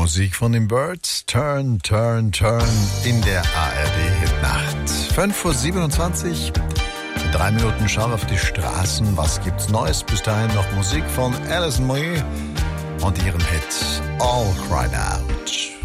Musik von den Birds. Turn, Turn, Turn in der ARD-Hitnacht. 5:27 Uhr. 3 Minuten schauen auf die Straßen. Was gibt's Neues? Bis dahin noch Musik von Alison Moyet und ihrem Hit All Cried Out.